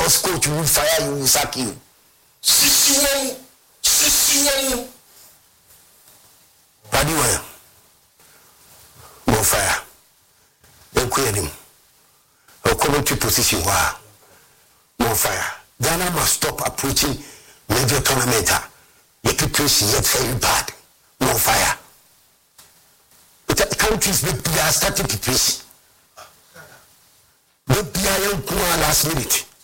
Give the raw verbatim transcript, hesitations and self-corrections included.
because coach will fire you, will sack you. Sisi one, sisi one. What do you want? More fire. Then quit him. Or come to position where more fire. Ghana must stop approaching major tournament. The people see it very bad. More fire. But the countries that are starting to preach. But they are last minute.